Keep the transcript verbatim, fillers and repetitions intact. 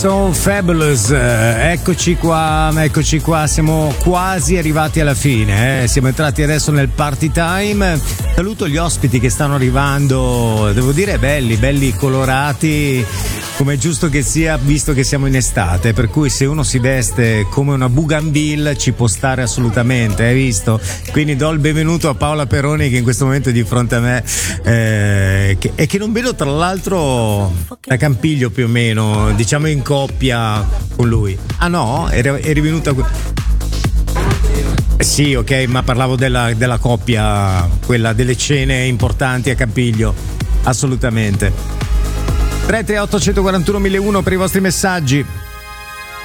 So Fabulous, eccoci qua, eccoci qua, siamo quasi arrivati alla fine, eh? Siamo entrati adesso nel party time. Saluto gli ospiti che stanno arrivando, devo dire belli, belli colorati, come è giusto che sia, visto che siamo in estate, per cui se uno si veste come una bougainville ci può stare assolutamente, hai visto? Quindi do il benvenuto a Paola Peroni che in questo momento è di fronte a me, eh, che, e che non vedo tra l'altro da Campiglio più o meno, diciamo in coppia con lui. Ah no? Eri, eri venuta eh sì, ok, ma parlavo della, della coppia, quella delle cene importanti a Campiglio, assolutamente. tre tre otto uno quattro uno mille uno per i vostri messaggi.